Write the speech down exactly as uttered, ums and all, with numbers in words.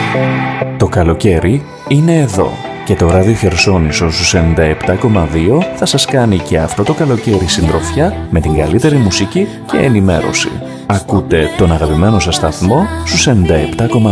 Το καλοκαίρι είναι εδώ και το ράδιο Χερσόνησο στους ενενήντα επτά κόμμα δύο θα σας κάνει και αυτό το καλοκαίρι συντροφιά με την καλύτερη μουσική και ενημέρωση. Ακούτε τον αγαπημένο σας σταθμό στους ενενήντα επτά κόμμα δύο.